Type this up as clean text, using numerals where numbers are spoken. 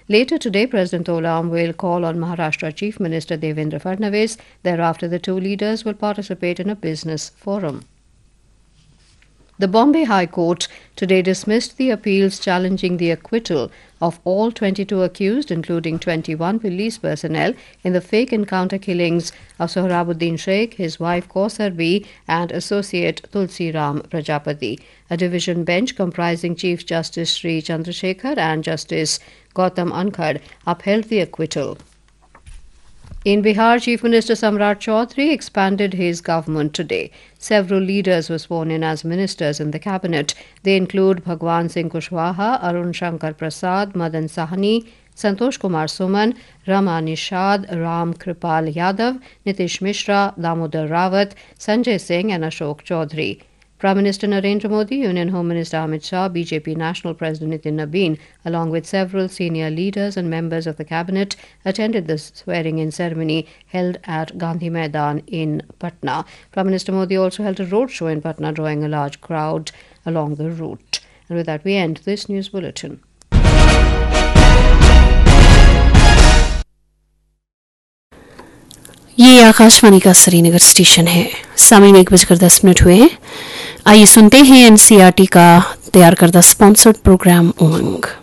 Later today, President Olam will call on Maharashtra Chief Minister Devendra Fadnavis. Thereafter, the two leaders will participate in a business forum. The Bombay High Court today dismissed the appeals challenging the acquittal of all 22 accused, including 21 police personnel, in the fake encounter killings of Sohrabuddin Sheikh, his wife Kausar B, and associate Tulsi Ram Prajapati. A division bench comprising Chief Justice Sri Chandrasekhar and Justice Gautam Ankhad upheld the acquittal. In Bihar, Chief Minister Samrat Chaudhary expanded his government today. Several leaders were sworn in as ministers in the cabinet. They include Bhagwan Singh Kushwaha, Arun Shankar Prasad, Madan Sahni, Santosh Kumar Suman, Rama Nishad, Ram Kripal Yadav, Nitish Mishra, Damodar Rawat, Sanjay Singh and Ashok Chaudhary. Prime Minister Narendra Modi, Union Home Minister Amit Shah, BJP National President Nitin Nabin, along with several senior leaders and members of the cabinet, attended the swearing-in ceremony held at Gandhi Maidan in Patna. Prime Minister Modi also held a roadshow in Patna, drawing a large crowd along the route. And with that, we end this news bulletin. ये आकाशवाणी का Srinagar station है। समय 1:10 हुए हैं। आइए सुनते हैं NCERT का तैयार करदा स्पॉन्सर्ड प्रोग्राम उमंग।